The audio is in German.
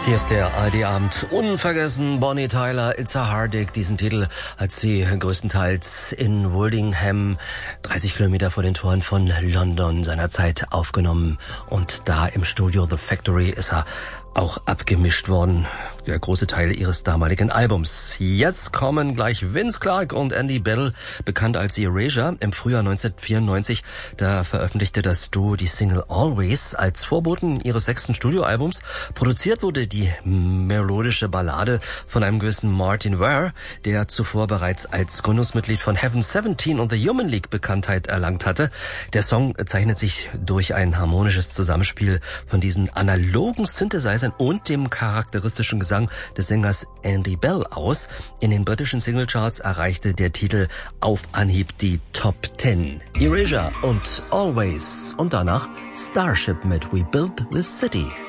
Hier ist der ARD-Abend. Unvergessen Bonnie Tyler, It's a Heartache. Diesen Titel hat sie größtenteils in Woldingham, 30 Kilometer vor den Toren von London, seinerzeit aufgenommen. Und da im Studio The Factory ist er auch abgemischt worden, der große Teil ihres damaligen Albums. Jetzt kommen gleich Vince Clarke und Andy Bell, bekannt als Erasure. Im Frühjahr 1994, da veröffentlichte das Duo die Single Always als Vorboten ihres 6. Studioalbums. Produziert wurde die melodische Ballade von einem gewissen Martin Ware, der zuvor bereits als Gründungsmitglied von Heaven 17 und The Human League Bekanntheit erlangt hatte. Der Song zeichnet sich durch ein harmonisches Zusammenspiel von diesen analogen Synthesizern und dem charakteristischen Gesang des Sängers Andy Bell aus. In den britischen Singlecharts erreichte der Titel auf Anhieb die Top 10. Erasure und Always und danach Starship mit We Built This City.